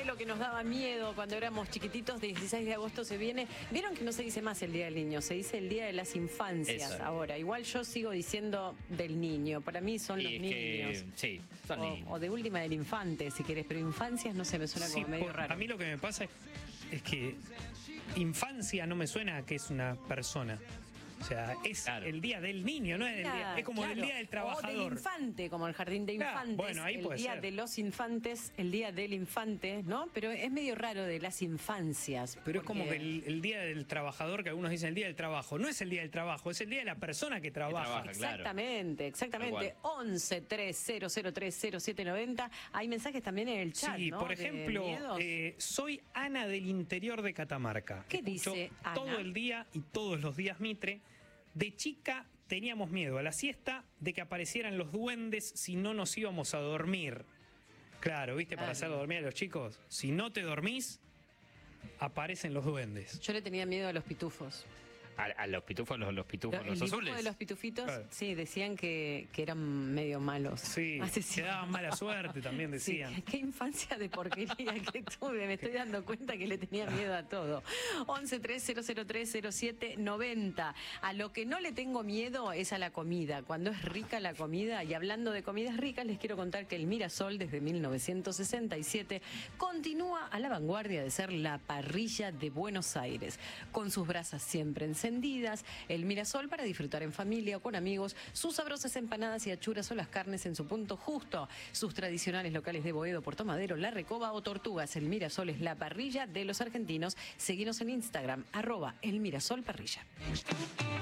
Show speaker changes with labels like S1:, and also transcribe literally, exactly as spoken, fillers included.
S1: lo que nos daba miedo cuando éramos chiquititos, dieciséis de agosto se viene. Vieron que no se dice más el Día del Niño, se dice el Día de las Infancias. Eso. Ahora. Igual yo sigo diciendo del niño, para mí son y los niños.
S2: Que, sí, son
S1: o,
S2: niños.
S1: O de última del infante, si querés, pero infancias no sé, me suena como
S3: sí,
S1: medio
S3: por,
S1: raro.
S3: A mí lo que me pasa es, es que infancia no me suena a que es una persona. O sea, es claro. el día del niño, no es, el día, es como claro. el día del trabajador.
S1: O del infante, como el jardín de infantes.
S3: Claro, bueno, ahí
S1: el
S3: puede
S1: día
S3: ser.
S1: de los infantes, el día del infante, ¿no? Pero es medio raro de las infancias.
S3: Pero
S1: porque...
S3: es como que el, el día del trabajador, que algunos dicen el día del trabajo. No es el día del trabajo, es el día de la persona que trabaja.
S2: Que trabaja
S1: exactamente,
S2: claro.
S1: exactamente. once tres cero cero tres cero siete noventa. Hay mensajes también en el chat,
S3: sí,
S1: ¿no?
S3: por ejemplo, eh, soy Ana del interior de Catamarca.
S1: ¿Qué
S3: Escucho
S1: dice Ana?
S3: Todo el día y todos los días Mitre. De chica teníamos miedo a la siesta de que aparecieran los duendes si no nos íbamos a dormir. Claro, ¿viste? Claro. Para hacerlo dormir a los chicos. Si no te dormís, aparecen los duendes.
S1: Yo le tenía miedo a los pitufos.
S2: A, a los pitufos, los, los pitufos,
S1: los,
S2: los azules.
S1: De los pitufitos,
S3: claro.
S1: sí, decían que, que eran medio malos.
S3: Sí, que daban mala suerte también decían.
S1: Sí, qué infancia de porquería que tuve, me estoy dando cuenta que le tenía miedo a todo. once tres cero cero tres cero siete noventa. A lo que no le tengo miedo es a la comida. Cuando es rica la comida, y hablando de comidas ricas, les quiero contar que el Mirasol desde mil novecientos sesenta y siete continúa a la vanguardia de ser la parrilla de Buenos Aires, con sus brasas siempre encendidas. El Mirasol para disfrutar en familia o con amigos, sus sabrosas empanadas y achuras o las carnes en su punto justo, sus tradicionales locales de Boedo, Puerto Madero, La Recoba o Tortugas. El Mirasol es la parrilla de los argentinos. Seguinos en Instagram, arroba el Mirasol Parrilla.